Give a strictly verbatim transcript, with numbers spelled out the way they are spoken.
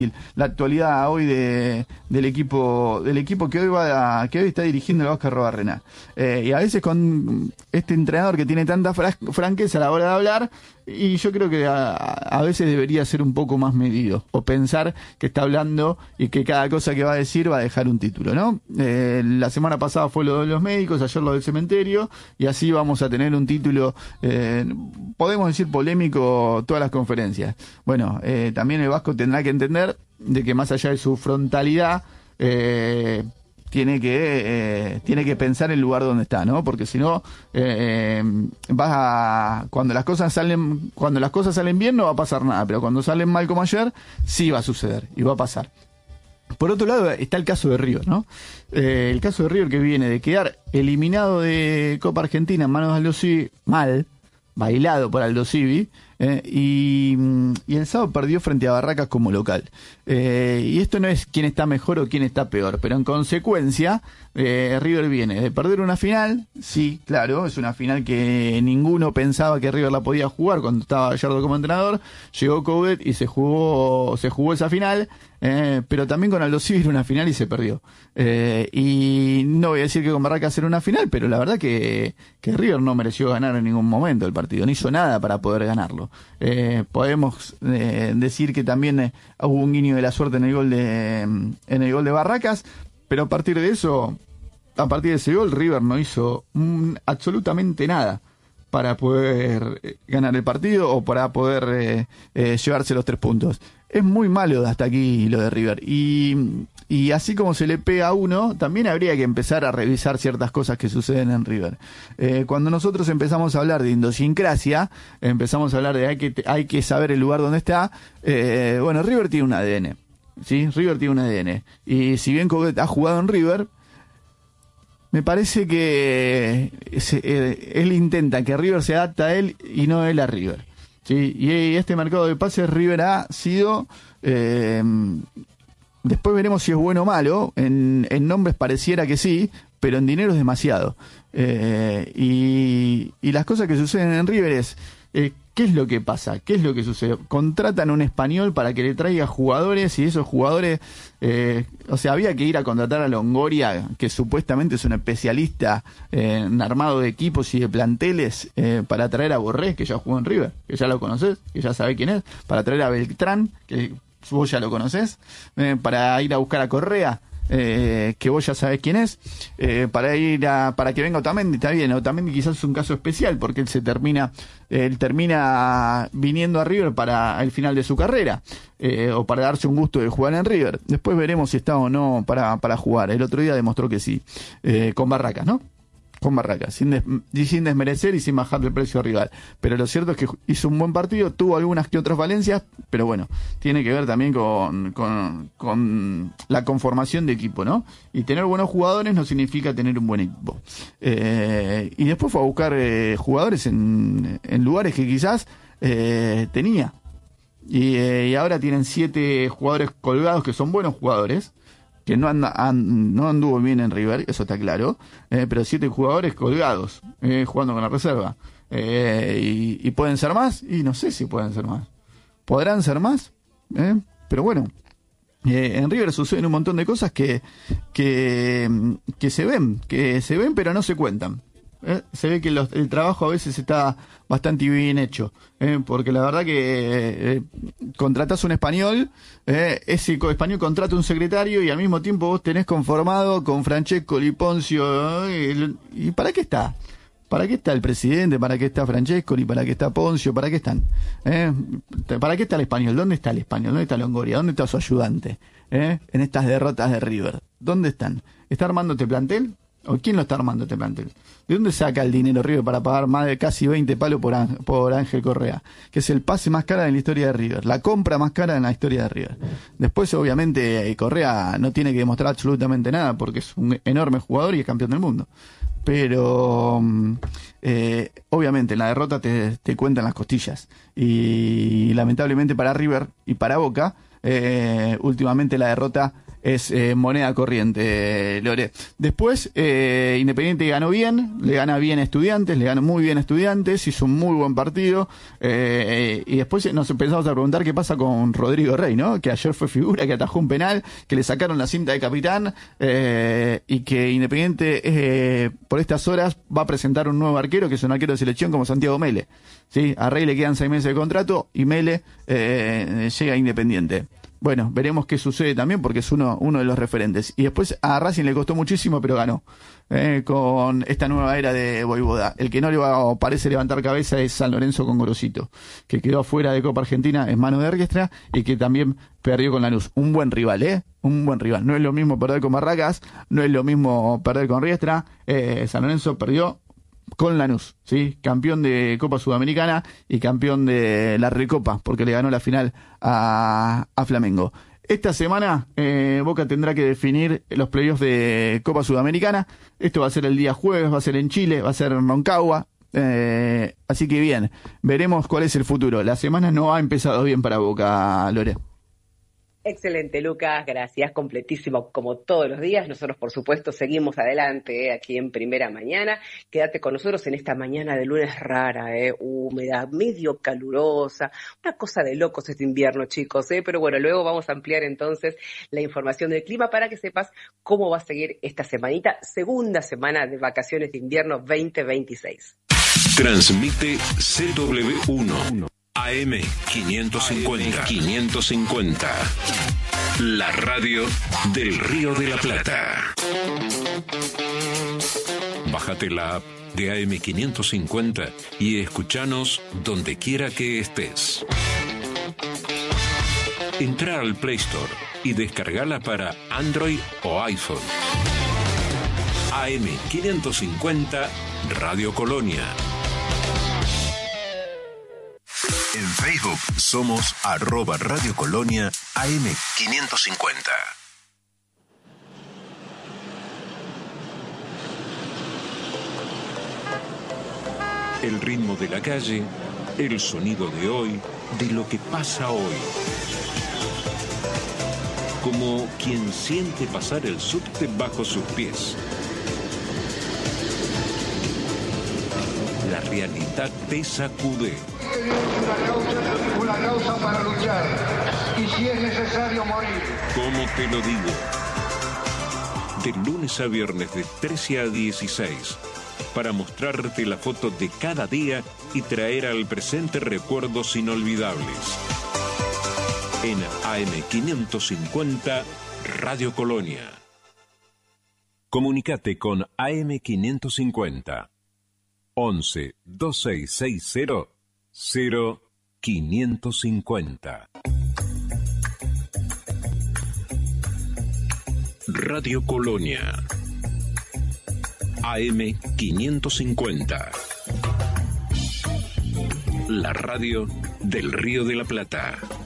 la actualidad hoy de, del equipo del equipo que hoy va a, que hoy está dirigiendo el Óscar Arbarrena. Eh, y a veces con este entrenador que tiene tanta fra franqueza a la hora de hablar, y yo creo que a, a veces debería ser un poco más medido, o pensar que está hablando y que cada cosa que va a decir va a dejar un título, ¿no? Eh, la semana pasada fue lo de los médicos, ayer lo del cementerio, y así vamos a tener un título, eh, podemos decir polémico, todas las conferencias. Bueno, eh, también el Vasco tendrá que entender de que más allá de su frontalidad, eh, tiene que eh, tiene que pensar el lugar donde está, ¿no? Porque si no, eh, vas a, cuando las cosas salen cuando las cosas salen bien no va a pasar nada, pero cuando salen mal como ayer sí va a suceder y va a pasar. Por otro lado está el caso de River, ¿no? Eh, el caso de River, que viene de quedar eliminado de Copa Argentina en manos de Aldo Civi, mal, bailado por Aldo Civi, eh, y, y el sábado perdió frente a Barracas como local. Eh, y esto no es quién está mejor o quién está peor, pero en consecuencia eh, River viene de perder una final, sí, claro, es una final que ninguno pensaba que River la podía jugar cuando estaba Gallardo como entrenador, llegó Coudet y se jugó, se jugó esa final, eh, pero también con Aldo Civi era una final y se perdió. Eh, y no voy a decir que con Barracas era una final, pero la verdad que, que River no mereció ganar en ningún momento el partido, no hizo nada para poder ganarlo. Eh, podemos eh, decir que también eh, hubo un guiño de la suerte en el gol de en el gol de Barracas, pero a partir de eso, a partir de ese gol, River no hizo mm, absolutamente nada para poder eh, ganar el partido o para poder eh, eh, llevarse los tres puntos. Es muy malo hasta aquí lo de River. Y, y así como se le pega a uno, también habría que empezar a revisar ciertas cosas que suceden en River. Eh, cuando nosotros empezamos a hablar de idiosincrasia, empezamos a hablar de hay que, hay que saber el lugar donde está, eh, bueno, River tiene un A D N. ¿Sí? River tiene un A D N. Y si bien Coudet ha jugado en River, me parece que se, eh, él intenta que River se adapte a él y no él a River. Sí, y este mercado de pases River ha sido, eh, después veremos si es bueno o malo, en, en nombres pareciera que sí, pero en dinero es demasiado. Eh, y, y las cosas que suceden en River es, eh, ¿qué es lo que pasa? ¿Qué es lo que sucede? Contratan a un español para que le traiga jugadores y esos jugadores, eh, o sea, había que ir a contratar a Longoria, que supuestamente es un especialista eh, en armado de equipos y de planteles, eh, para traer a Borré, que ya jugó en River, que ya lo conoces, que ya sabe quién es, para traer a Beltrán, que vos ya lo conocés, eh, para ir a buscar a Correa, Eh, que vos ya sabés quién es, eh, para ir a, para que venga Otamendi, está bien, Otamendi quizás es un caso especial porque él se termina, él termina viniendo a River para el final de su carrera, eh, o para darse un gusto de jugar en River. Después veremos si está o no para, para jugar. El otro día demostró que sí, eh, con Barracas, ¿no? Con Barracas, sin, des, sin desmerecer y sin bajarle el precio al rival. Pero lo cierto es que hizo un buen partido, tuvo algunas que otras valencias, pero bueno, tiene que ver también con, con, con la conformación de equipo, ¿no? Y tener buenos jugadores no significa tener un buen equipo. Eh, y después fue a buscar eh, jugadores en, en lugares que quizás eh, tenía. Y, eh, y ahora tienen siete jugadores colgados que son buenos jugadores, que no anda, and, no anduvo bien en River, eso está claro, eh, pero siete jugadores colgados, eh, jugando con la reserva. Eh, y, y pueden ser más, y no sé si pueden ser más. ¿Podrán ser más? Eh, pero bueno, eh, en River suceden un montón de cosas que, que, que se ven, que se ven pero no se cuentan. Eh, se ve que los, el trabajo a veces está bastante bien hecho, eh, porque la verdad que eh, contratás un español, eh, ese español contrata un secretario y al mismo tiempo vos tenés conformado con Francesco, Poncio, eh, ¿y para qué está? ¿Para qué está el presidente? ¿Para qué está Francesco? ¿Y para qué está Poncio? ¿Para qué están? ¿Eh? ¿Para qué está el español? ¿Dónde está el español? ¿Dónde está Longoria? ¿Dónde está su ayudante? ¿Eh? En estas derrotas de River, ¿dónde están? ¿Está armando este plantel? ¿O quién lo está armando este plantel? ¿De dónde saca el dinero River para pagar más de casi veinte palos por, Ángel, por Ángel Correa? Que es el pase más caro en la historia de River, la compra más cara en la historia de River. Después, obviamente, Correa no tiene que demostrar absolutamente nada porque es un enorme jugador y es campeón del mundo. Pero, eh, obviamente, en la derrota te, te cuentan las costillas. Y, lamentablemente para River y para Boca, eh, últimamente la derrota es eh, moneda corriente, eh, Lore. Después, eh, Independiente ganó bien, le gana bien a Estudiantes, le ganó muy bien a Estudiantes, hizo un muy buen partido, eh, y después nos empezamos a preguntar qué pasa con Rodrigo Rey, ¿no? Que ayer fue figura, que atajó un penal, que le sacaron la cinta de capitán, eh, y que Independiente eh, por estas horas va a presentar un nuevo arquero, que es un arquero de selección como Santiago Mele. ¿Sí? A Rey le quedan seis meses de contrato y Mele eh, llega a Independiente. Bueno, veremos qué sucede también porque es uno, uno de los referentes. Y después a Racing le costó muchísimo, pero ganó eh, con esta nueva era de Vojvoda. El que no le va, parece levantar cabeza es San Lorenzo con Gorosito, que quedó fuera de Copa Argentina en manos de Orquestra y que también perdió con Lanús. Un buen rival, ¿eh? Un buen rival. No es lo mismo perder con Barracas, no es lo mismo perder con Riestra. Eh, San Lorenzo perdió con Lanús, ¿sí? Campeón de Copa Sudamericana y campeón de la Recopa, porque le ganó la final a, a Flamengo. Esta semana eh, Boca tendrá que definir los playoffs de Copa Sudamericana. Esto va a ser el día jueves, va a ser en Chile, va a ser en Rancagua. Eh, así que bien, veremos cuál es el futuro. La semana no ha empezado bien para Boca, Lore. Excelente, Lucas, gracias, completísimo como todos los días. Nosotros, por supuesto, seguimos adelante eh, aquí en Primera Mañana. Quédate con nosotros en esta mañana de lunes rara, eh, húmeda, medio calurosa, una cosa de locos este invierno, chicos, eh, pero bueno, luego vamos a ampliar entonces la información del clima para que sepas cómo va a seguir esta semanita, segunda semana de vacaciones de invierno veinte veintiséis. Transmite C W uno. A M quinientos cincuenta. quinientos cincuenta. La radio del Río de la Plata. Bájate la app de A M quinientos cincuenta y escuchanos donde quiera que estés. Entra al Play Store y descargala para Android o iPhone. A M quinientos cincuenta Radio Colonia. En Facebook somos arroba Radio Colonia A M quinientos cincuenta. El ritmo de la calle, el sonido de hoy, de lo que pasa hoy. Como quien siente pasar el subte bajo sus pies. La realidad te sacude. Una causa, una causa para luchar, y si es necesario morir. ¿Cómo te lo digo? De lunes a viernes de trece a dieciséis, para mostrarte la foto de cada día y traer al presente recuerdos inolvidables. En A M quinientos cincuenta Radio Colonia. Comunicate con A M quinientos cincuenta. once, dos seis seis cero, cero quinientos cincuenta. Radio Colonia. A M quinientos cincuenta. La radio del Río de la Plata.